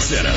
Center.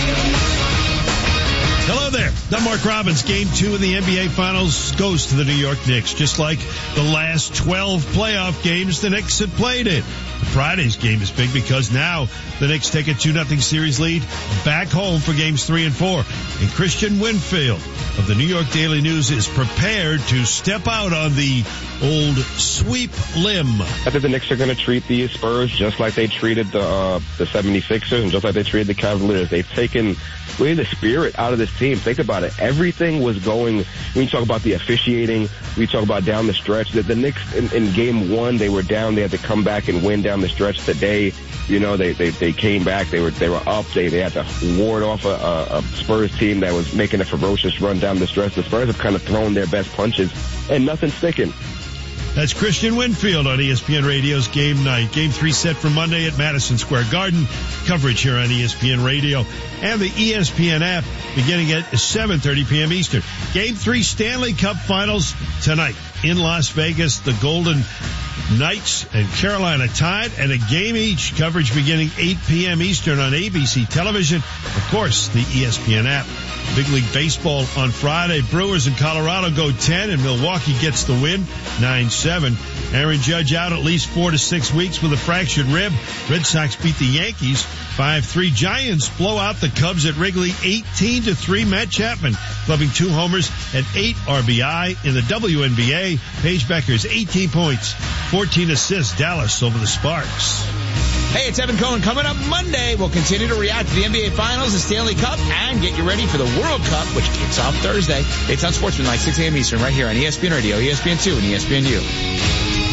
Hello there. I'm Mark Robbins. Game 2 in the NBA Finals goes to the New York Knicks. Just like the last 12 playoff games the Knicks have played in. Friday's game is big because now the Knicks take a 2-0 series lead back home for games 3 and 4. And Christian Winfield of the New York Daily News is prepared to step out on the old sweep limb. I think the Knicks are going to treat the Spurs just like they treated the 76ers and just like they treated the Cavaliers. They've taken really the spirit out of this team. Think about it. Everything was going, when you talk about the officiating, we talk about down the stretch, that the Knicks in game 1, they were down. They had to come back and win down the stretch today. You know, they came back. They were up. They had to ward off a Spurs team that was making a ferocious run down the stretch. The Spurs have kind of thrown their best punches and nothing's sticking. That's Christian Winfield on ESPN Radio's Game Night. Game 3 set for Monday at Madison Square Garden. Coverage here on ESPN Radio and the ESPN app beginning at 7:30 p.m. Eastern. Game 3 Stanley Cup Finals tonight in Las Vegas. The Golden Knights and Carolina Tide, and a game each. Coverage beginning 8 p.m. Eastern on ABC television. Of course, the ESPN app. Big League Baseball on Friday. Brewers in Colorado go 10, and Milwaukee gets the win, 9-7. Aaron Judge out at least 4 to 6 weeks with a fractured rib. Red Sox beat the Yankees 5-3. Giants blow out the Cubs at Wrigley 18-3. Matt Chapman clubbing 2 homers and 8 RBI in the WNBA. Paige Beckers 18 points, 14 assists. Dallas over the Sparks. Hey, it's Evan Cohen. Coming up Monday, we'll continue to react to the NBA Finals, the Stanley Cup, and get you ready for the World Cup, which kicks off Thursday. It's on Sportsman, 6 a.m. Eastern, right here on ESPN Radio, ESPN2, and ESPNU.